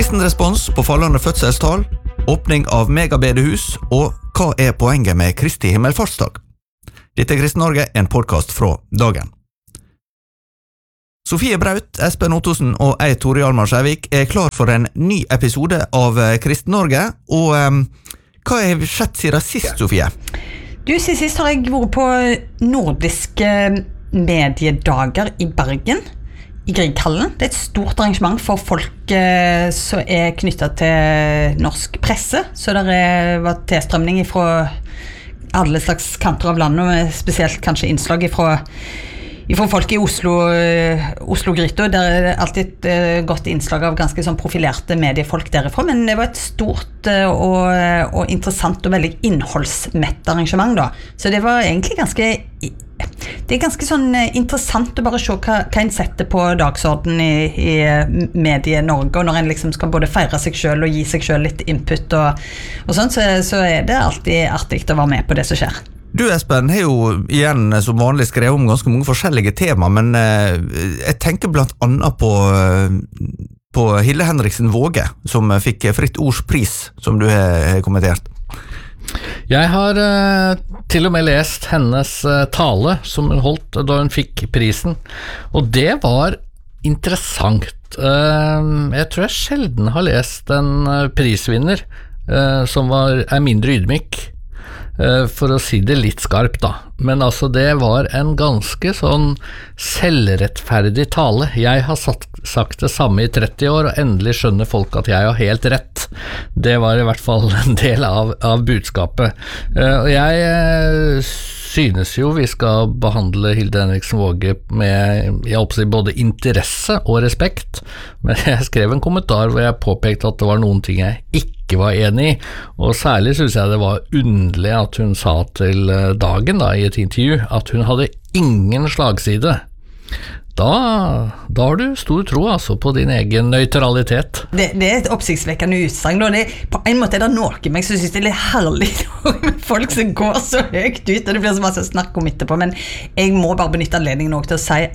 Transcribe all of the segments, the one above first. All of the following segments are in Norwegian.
Kristen respons på fallende fødselstall, åpning av megabedehus og hva poenget med Kristi himmelfartsdag? Dette Kristen Norge, en podcast fra Dagen. Sofie Braut, Espen Ottosen og Tore Hjalmar Skjærvik klar for en ny episode av Kristen Norge, og hva skjedd siden sist, Sofie? Du, sist har jeg vært på nordiske mediedager i Bergen, i Grieghallen. Det et stort arrangement for folk som knyttet til norsk presse, så det var tilstrømning fra alle slags kanter av landet, spesielt kanskje innslag fra folk i Oslo-Gryta. Der det alltid et godt innslag av ganske sånn profilerte mediefolk derifra, men det var et stort og interessant og veldig innholdsmett arrangement da. Så det var egentlig det ganske sånn interessant å bare se hva en setter på dagsorden i Medie-Norge, og når en liksom skal både feire seg selv og gi seg selv litt input og sånn, så det alltid artig å være med på det som skjer. Du, Espen, har jo igjen som vanlig skrevet om ganske mange forskjellige tema, men jeg tenker blant annet på Hilde Henriksen Våge, som fikk Fritt Ords pris, som du har kommentert. Jeg har til og med lest hennes tale som hun holdt da hun fikk prisen, og det var interessant. Jeg tror jeg sjelden har lest en prisvinner som mindre ydmyk, for å si det litt skarpt da, men altså det var en ganske sånn selvrettferdig tale. Jeg har sagt det samme i 30 år, og endelig skjønner folk at jeg har helt rett. Det var i hvert fall en del av budskapet. Og jeg synes jo vi skal behandle Hilde Henriksen Våge med, jeg oppsier, både interesse og respekt, men jeg skrev en kommentar hvor jeg påpekte at det var noen ting jeg ikke var enig i, og særlig synes jeg det var underlig at hun sa til Dagen da, i et intervju at hun hadde ingen slagside. Da har du stor tro altså, på din egen nøytralitet. Det et oppsiktsvekkende utsagn. På en måte det noe meg som synes det litt herlig med folk som går så høyt ut, og det blir så masse snakk om etterpå, men jeg må bare benytte anledningen også til å si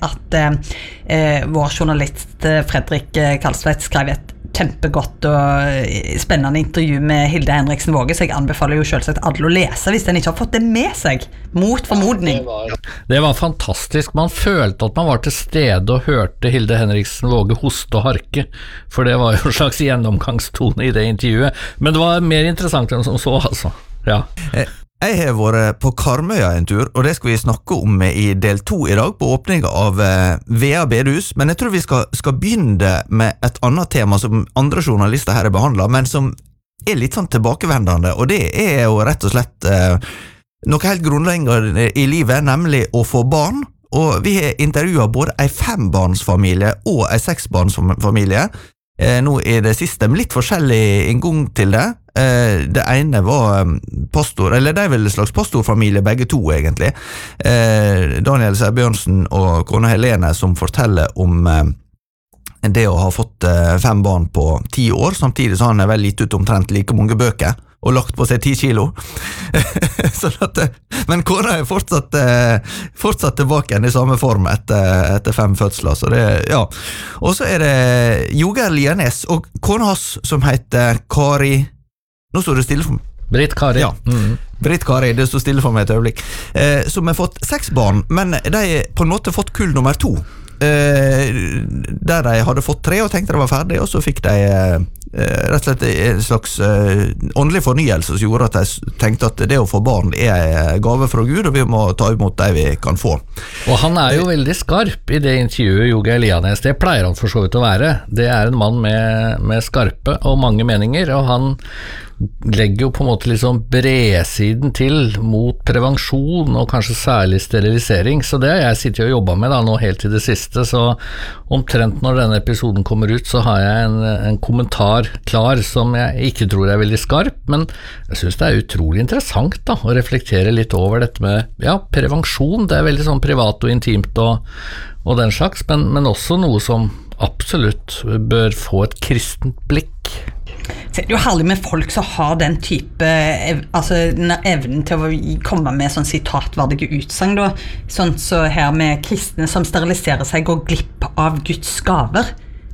at vår journalist Fredrik Kalsveit skrev et kjempegodt og spennende intervju med Hilde Henriksen Våge, så jeg anbefaler jo selvsagt alle å lese hvis den ikke har fått det med seg, mot formodning. Det var fantastisk. Man følte at man var til stede og hørte Hilde Henriksen Våge hoste og harke, for det var jo en slags gjennomgangstone i det intervjuet, men det var mer interessant enn som så, altså. Ja. Jeg har vært på Karmøya en tur, og det skal vi snakke om i del 2 i dag, på åpningen av VA Bedehus, men jeg tror vi skal begynne med et annet tema som andre journalister her har behandlet, men som litt sånn tilbakevendende, og det jo rett og slett noe helt grunnleggende i livet, nemlig å få barn, og vi har intervjuet både en 5-barnsfamilie og en 6-barnsfamilie, nå det siste, med litt forskjellig inngang til det. Det ene var pastor, eller det vel en slags pastorfamilie begge to egentlig. Daniel Sæbjørnsen og kona Helene som forteller om det å ha fått 5 barn på 10 år, samtidig så han vel gitt ut omtrent like mange bøker og lagt på seg 10 kilo. Sånn at, men kona fortsatt tilbake i samme form etter 5 fødsler, så det, ja. Og så det Joger Lianes og kona hans som heter Kari. Nå står det stille for meg. Britt Kari. Ja, Britt Kari, det står stille for meg et øyeblikk. Som har fått 6 barn, men de på en måte fått kull nummer 2. Der de hadde fått 3 og tenkte de var ferdig, og så fikk de rett og slett en slags åndelig fornyelse som gjorde at de tenkte at det å få barn en gave fra Gud, og vi må ta imot det vi kan få. Og han jo veldig skarp i det intervjuet, Joger Lianes. Det pleier han for så vidt å være. Det en mann med skarpe og mange meninger, og han legger jo på en måte liksom bredsiden til mot prevensjon og kanskje særlig sterilisering, så det har jeg sittet og jobbet med da nå helt til det siste, så omtrent når denne episoden kommer ut så har jeg en kommentar klar som jeg ikke tror veldig skarp, men jeg synes det utrolig interessant da å reflektere litt over dette med prevensjon. Det veldig sånn privat og intimt og den slags, men også noe som absolutt bør få et kristent blikk. Det jo herlig med folk som har den type evnen til å komme med sånn sitatverdige utsagn da. Sånn så her med kristne som steriliserer seg går glipp av Guds gaver.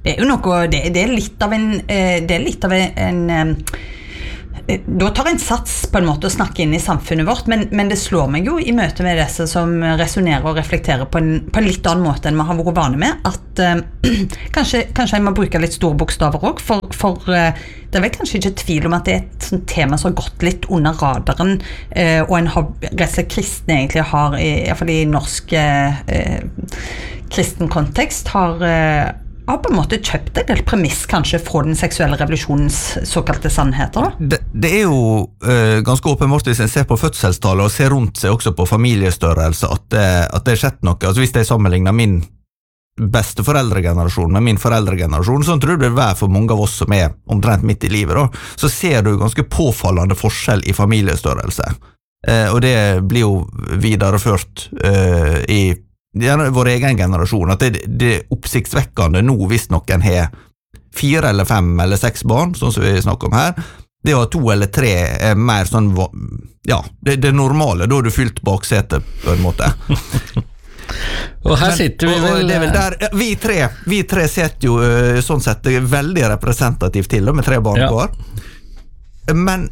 Det jo noe, det litt av en da tar en sats på en måte å snakke inn i samfunnet vårt, men det slår meg jo i møte med disse som resonerer og reflekterer på en litt annen måte enn vi har vært vane med, at kanskje jeg må bruke litt store bokstaver også, for det vel kanskje ikke tvil om at det et sånt tema som har gått litt under radaren, og en rett og slett kristne egentlig har, i hvert fall i norsk kristen kontekst, har på en måte kjøpt en del premiss kanskje fra den seksuelle revolusjonens såkalte sannheter. Det jo ganske åpenbart hvis en ser på fødselstallet og ser rundt seg også på familiestørrelse at det skjedd noe. Altså hvis jeg sammenligner min besteforeldregenerasjon med min foreldregenerasjon, så tror jeg det for mange av oss som omtrent midt i livet da, så ser du ganske påfallende forskjell i familiestørrelse. Og det blir jo videreført i vår egen generasjon, at det oppsiktsvekkende nå hvis noen har 4 eller 5 eller 6 barn, sånn som vi snakker om her, det å ha 2 eller 3 mer sånn, ja, det normale, da har du fylt baksetet på en måte. Og her sitter vi vel... Det vel der, vi tre setter jo sånn sett veldig representativt til, med 3 barn hver. Men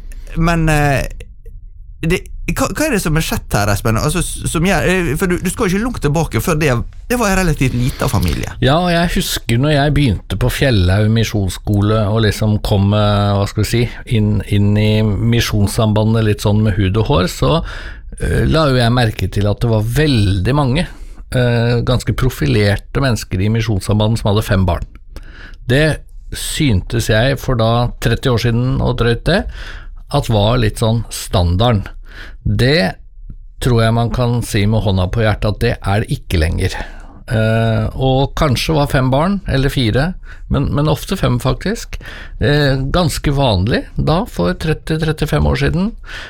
hva det som skjedd her, Espen? Altså, for du skal ikke langt tilbake før det var en relativt liten familie. Ja, og jeg husker når jeg begynte på Fjellhaug misjonsskole og liksom kom, hva skal vi si, inn i misjonssambandet litt sånn med hud og hår, så la jo jeg merke til at det var veldig mange ganske profilerte mennesker i misjonssambandet som hadde 5 barn. Det syntes jeg for da 30 år siden og drøyt det, at var litt sånn standarden. Det tror jeg man kan si med hånda på hjertet at det det ikke lenger. Og kanskje var 5 barn, eller 4, men ofte 5 faktisk. Ganske vanlig da, for 30-35 år siden.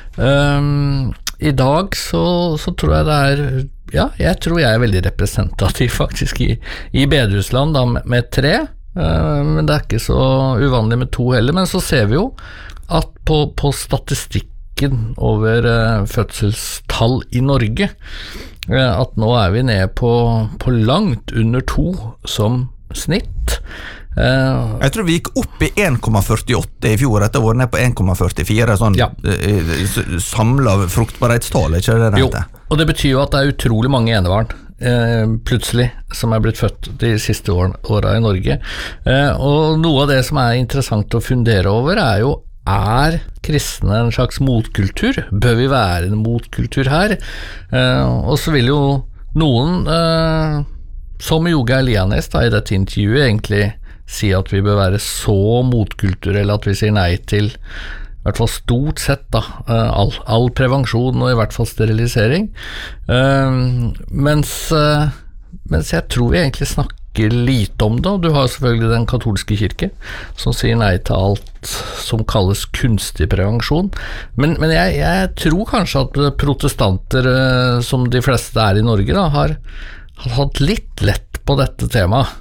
I dag så tror jeg det ja, jeg tror jeg veldig representativ faktisk i Bedehusland da, med 3, men det ikke så uvanlig med 2 heller. Men så ser vi jo at på statistikken over fødselstall i Norge, at nå vi nede på langt under 2 som snitt. Jeg tror vi gikk opp i 1,48 i fjor, etter å ha vært ned på 1,44, sånn samlet fruktbarhetstall, ikke det det heter? Jo, og det betyr jo at det utrolig mange enebarn plutselig som blitt født de siste årene i Norge. Og noe av det som interessant å fundere over jo kristne en slags motkultur? Bør vi være en motkultur her? Og så vil jo noen, som Joge Elianes da, i dette intervjuet, egentlig si at vi bør være så motkulturelle at vi sier nei til, i hvert fall stort sett da, all prevensjon og i hvert fall sterilisering. Mens jeg tror vi egentlig snakker lite om det, og du har selvfølgelig den katolske kirke som sier nei til alt som kalles kunstig prevensjon, men jeg tror kanskje at protestanter, som de fleste i Norge da, har hatt litt lett på dette temaet.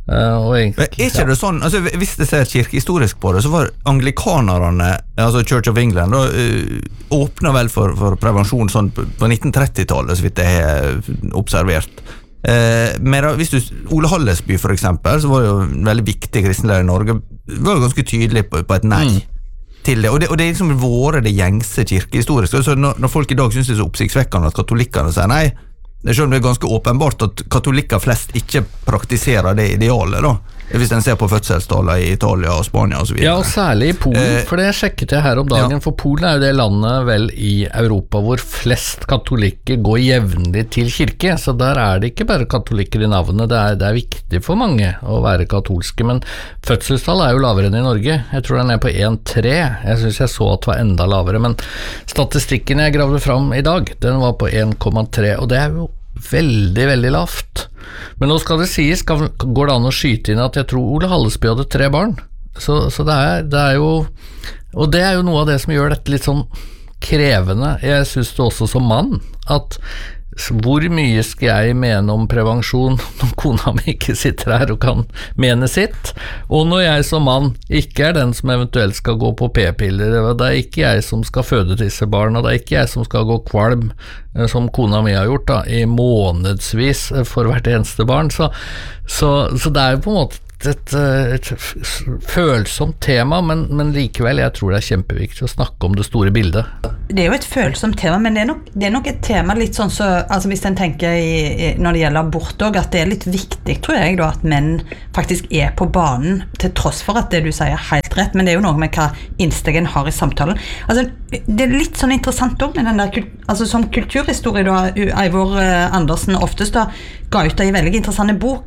Ikke det sånn, altså hvis det ser kirkehistorisk på det, så var anglikanerne, altså Church of England da, åpnet vel for prevensjon sånn på 1930-tallet, så vidt jeg har observert. Men hvis Ole Hallesby for eksempel, så var det jo en veldig viktig kristenlærer i Norge, var jo ganske tydelig på et nei til det, og det liksom vært det gjengse kirkehistorisk. Så når folk i dag synes det så oppsiktsvekkende at katolikkerne sier nei, selv om det ganske åpenbart at katolikker flest ikke praktiserer det idealet da, hvis en ser på fødselstallet i Italia og Spania og så videre. Ja, og særlig i Polen, for det sjekket jeg her om dagen, for Polen jo det landet vel i Europa hvor flest katolikker går jevnlig til kirke, så der det ikke bare katolikker i navnet, det viktig for mange å være katolske, men fødselstallet jo lavere enn i Norge. Jeg tror den nede på 1,3, jeg synes jeg så at det var enda lavere, men statistikken jeg gravde fram i dag, den var på 1,3, og det jo veldig, veldig lavt. Men nå skal det sies, går det an å skyte inn at jeg tror Ole Hallesby hadde 3 barn, så det jo, og det jo noe av det som gjør dette litt sånn krevende. Jeg synes det også som mann, at hvor mye skal jeg mene om prevensjon når kona mi ikke sitter her og kan mene sitt, og når jeg som mann ikke den som eventuelt skal gå på p-piller, det ikke jeg som skal føde disse barna, det ikke jeg som skal gå kvalm som kona mi har gjort da, i månedsvis for hvert eneste barn, så det jo på en måte et følsomt tema, men likevel, jeg tror det kjempeviktig å snakke om det store bildet. Det jo et følsomt tema, men det nok et tema litt sånn så, altså hvis en tenker når det gjelder abort også, at det litt viktig, tror jeg da, at menn faktisk på banen, til tross for at det du sier helt rett, men det jo noe med hva innstegen har i samtalen. Altså, det litt sånn interessant også med den der, altså som kulturhistorie da, Eivor Andersen oftest da, ga ut en veldig interessant bok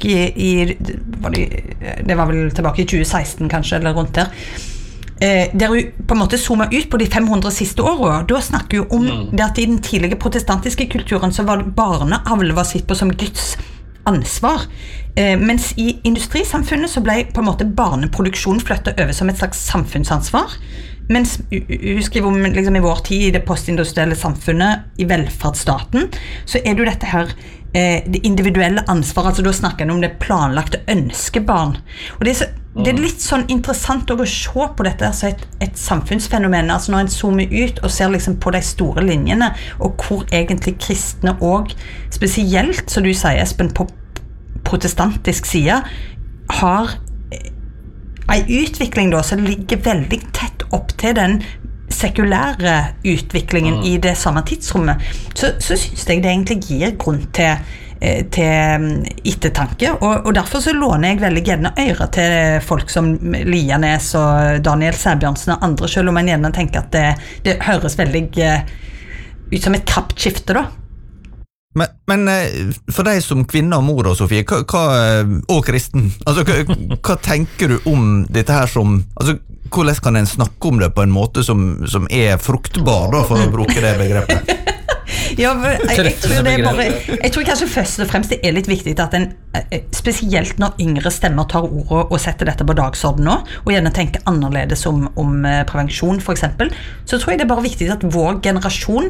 det var vel tilbake i 2016 kanskje, eller rundt der, der hun på en måte zoomer ut på de 500 siste årene. Da snakker hun om det at i den tidlige protestantiske kulturen så var barneavl var sett på som Guds ansvar, mens i industrisamfunnet så ble på en måte barneproduksjonen flyttet over som et slags samfunnsansvar, mens hun skriver om liksom, i vår tid i det postindustrielle samfunnet, i velferdsstaten, så det jo dette her det individuelle ansvaret, altså da snakker jeg om det planlagte ønskebarn, og det litt sånn interessant å se på dette altså et samfunnsfenomen, altså når en zoomer ut og ser liksom på de store linjene, og hvor egentlig kristne og spesielt, som du sier Espen, på protestantisk side, har en utvikling da, som ligger veldig tett opp til den sekulære utviklingen i det samme tidsrommet, så synes jeg det egentlig gir grunn til ettertanke, og derfor så låner jeg veldig gjerne ører til folk som Lia Nes og Daniel Sæbjørnsen og andre, selv om man gjerne tenker at det høres veldig ut som et kraftskifte da. Men for deg som kvinne og mor og Sofie, og kristen, altså, hva tenker du om dette her som, altså, hvordan kan en snakke om det på en måte som fruktbar da, for å bruke det begrepet? Ja, jeg tror kanskje først og fremst det litt viktig at en, spesielt når yngre stemmer tar ordet og setter dette på dagsorden nå, og gjerne tenker annerledes om prevensjon for eksempel, så tror jeg det bare viktig at vår generasjon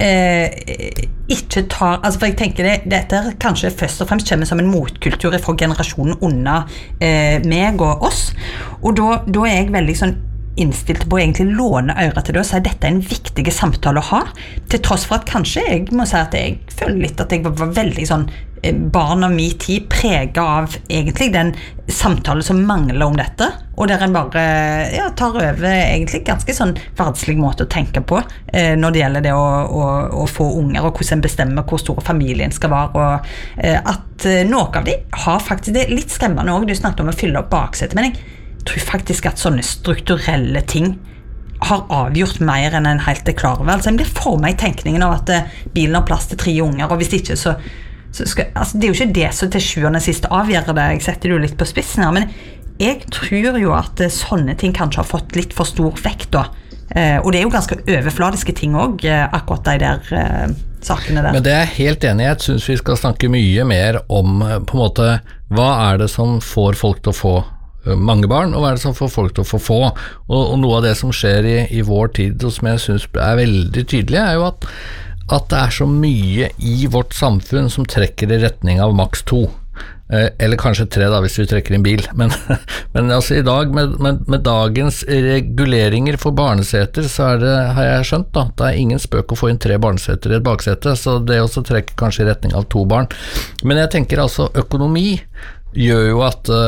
ikke tar, altså for jeg tenker dette kanskje først og fremst kommer som en motkultur fra generasjonen under meg og oss, og da jeg veldig sånn innstilt på å egentlig låne øret til det og si at dette en viktig samtale å ha, til tross for at kanskje jeg må si at jeg føler litt at jeg var veldig sånn barn av min tid preget av egentlig den samtale som mangler om dette, og der en bare tar over egentlig ganske sånn verdslig måte å tenke på når det gjelder det å få unger og hvordan en bestemmer hvor stor familien skal være, og at noe av de har faktisk, det litt skremmende også, du snakket om å fylle opp baksetet, men jeg tror faktisk at sånne strukturelle ting har avgjort mer enn en helt klar over. Altså, det får meg tenkningen av at bilen har plass til 3 unger, og hvis ikke så skal, altså, det jo ikke det som til sjuende siste avgjør det, jeg setter det jo litt på spissen her, men jeg tror jo at sånne ting kanskje har fått litt for stor vekt da, og det jo ganske overfladiske ting også, akkurat de der sakene der. Men det jeg helt enig i, jeg synes vi skal snakke mye mer om på en måte, hva det som får folk til å få mange barn, og hva det som får folk til å få få, og noe av det som skjer i vår tid, og som jeg synes veldig tydelig, jo at det så mye i vårt samfunn som trekker i retning av maks 2, eller kanskje 3 da, hvis vi trekker en bil, men altså i dag, med dagens reguleringer for barneseter, så har jeg skjønt da, det ingen spøk å få inn 3 barneseter i et baksete, så det også trekker kanskje i retning av 2 barn, men jeg tenker altså økonomi, gjør jo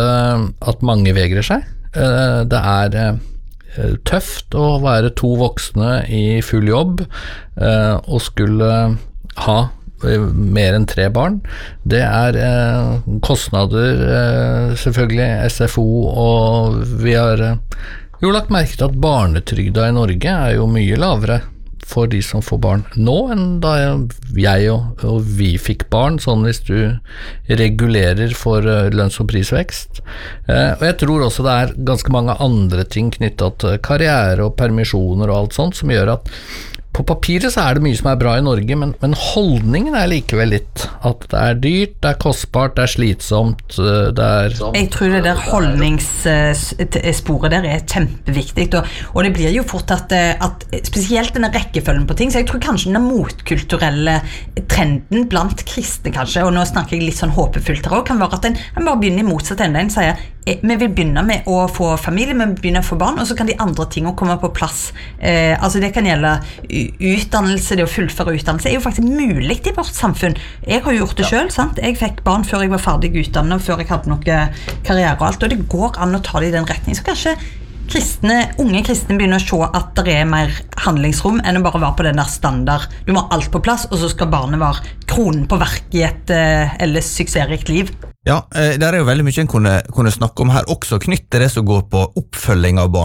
at mange vegrer seg. Det tøft å være 2 voksne i full jobb og skulle ha mer enn 3 barn. Det kostnader, selvfølgelig, SFO, og vi har jo lagt merke til at barnetrygda i Norge jo mye lavere for de som får barn nå enn da jeg og vi fikk barn, sånn hvis du regulerer for lønns- og prisvekst. Og jeg tror også det ganske mange andre ting knyttet til karriere og permisjoner og alt sånt, som gjør at på papiret så det mye som bra i Norge, men holdningen likevel litt at det dyrt, det kostbart, det slitsomt, det Jeg tror det der holdningssporet der kjempeviktig, og det blir jo fort at spesielt denne rekkefølgen på ting, så jeg tror kanskje den motkulturelle trenden blant kristne kanskje, og nå snakker jeg litt sånn håpefullt her også, kan være at en bare begynner i motsatt ende, en sier vi vil begynne med å få familie, vi vil begynne å få barn, og så kan de andre tingene komme på plass. Altså det kan gjelde utdannelse, det å fullføre utdannelse, er jo faktisk mulig i vårt samfunn. Jeg har jo gjort det selv, sant? Jeg fikk barn før jeg var ferdig utdannet, før jeg hadde noe karriere og alt, og det går an å ta det i den retning. Så kanskje unge kristne begynner å se at det er mer handlingsrom enn å bare være på den der standard. Du må ha alt på plass, og så skal barnet være kronen på verk i et ellers suksessrikt liv. Ja, der er jo veldig mye en kunne snakke om her, også knytt til det som går på oppfølging av barn.